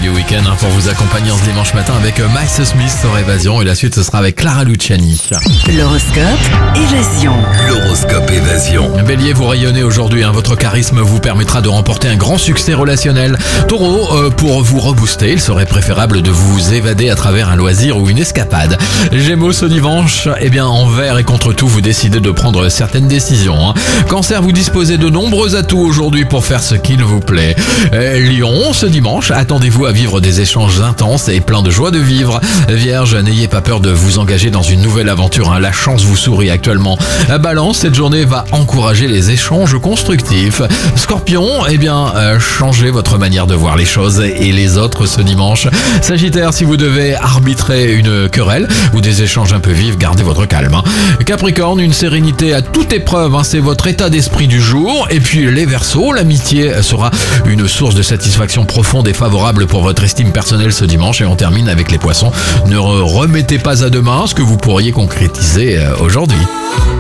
du week-end pour vous accompagner ce dimanche matin avec Max Smith sur Évasion et la suite ce sera avec Clara Luciani. L'horoscope Évasion. L'horoscope Évasion. Bélier, vous rayonnez aujourd'hui, votre charisme vous permettra de remporter un grand succès relationnel. Taureau, pour vous rebooster, il serait préférable de vous évader à travers un loisir ou une escapade. Gémeaux, ce dimanche, envers et contre tout, vous décidez de prendre certaines décisions. Cancer, vous disposez de nombreux atouts aujourd'hui pour faire ce qu'il vous plaît. Lion, ce dimanche, attendez-vous à vivre des échanges intenses et pleins de joie de vivre. Vierge, n'ayez pas peur de vous engager dans une nouvelle aventure, la chance vous sourit actuellement. Balance, cette journée va encourager les échanges constructifs. Scorpion, changez votre manière de voir les choses et les autres ce dimanche. Sagittaire, si vous devez arbitrer une querelle ou des échanges un peu vifs, gardez votre calme. Capricorne, une sérénité à toute épreuve, c'est votre état d'esprit du jour. Et puis les Verseaux, l'amitié sera une source de satisfaction profonde et favorable pour votre estime personnelle ce dimanche. Et on termine avec les Poissons. Ne remettez pas à demain ce que vous pourriez concrétiser aujourd'hui.